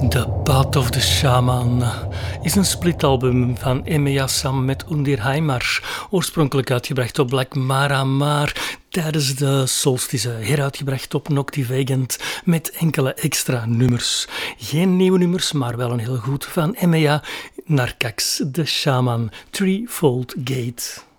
The Path of the Shaman is een splitalbum van Emea samen met Undir Haimar, oorspronkelijk uitgebracht op Black Mara, maar tijdens de solstice heruitgebracht op Noctivagant met enkele extra nummers. Geen nieuwe nummers, maar wel een heel goed van Emea, Narcax, The Shaman, Threefold Gate.